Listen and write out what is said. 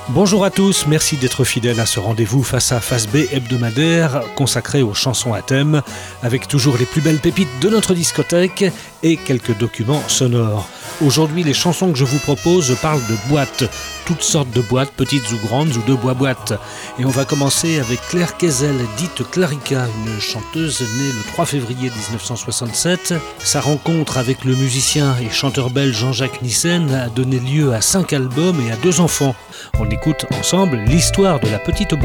Bonjour à tous, merci d'être fidèles à ce rendez-vous face à Face B hebdomadaire consacré aux chansons à thème, avec toujours les plus belles pépites de notre discothèque et quelques documents sonores. Aujourd'hui, les chansons que je vous propose parlent de boîtes, toutes sortes de boîtes, petites ou grandes, ou de boîtes. Et on va commencer avec Claire Kezel, dite Clarica, une chanteuse née le 3 février 1967. Sa rencontre avec le musicien et chanteur belge Jean-Jacques Nissen a donné lieu à 5 albums et à 2 enfants. On écoute ensemble l'histoire de la petite boîte.